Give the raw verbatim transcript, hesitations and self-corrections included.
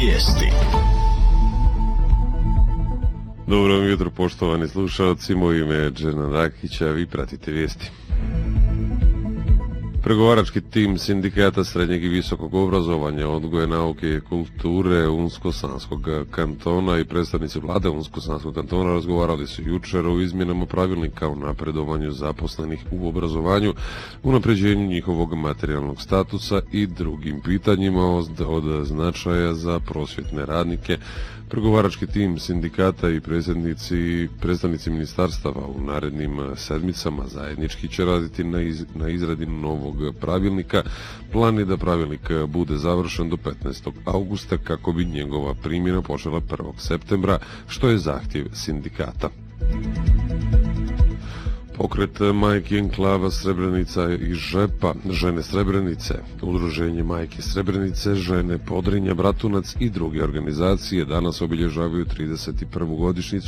vijesti. Dobro jutro, poštovani slušalci, moje ime je Džernan Rakića, vi pratite vijesti. Pregovarački tim sindikata srednjeg i visokog obrazovanja, odgoja, nauke i kulture Unsko-Sanskog kantona i predstavnici vlade Unsko-Sanskog kantona razgovarali su jučer o izmjenama pravilnika o napredovanju zaposlenih u obrazovanju, unapređenju njihovog materijalnog statusa i drugim pitanjima od, od značaja za prosvjetne radnike. Pregovarački tim sindikata i predstavnici, predstavnici ministarstava u narednim sedmicama zajednički će raditi na, iz, na izradi novog pravilnika. Plan je da pravilnik bude završen do petnaestog augusta kako bi njegova primjena počela prvog septembra, što je zahtjev sindikata. Pokret Majki Enklava Srebrenica i Žepa, Žene Srebrenice, Udruženje Majke Srebrenice, Žene Podrinja, Bratunac i druge organizacije danas obilježavaju trideset prvu godišnjicu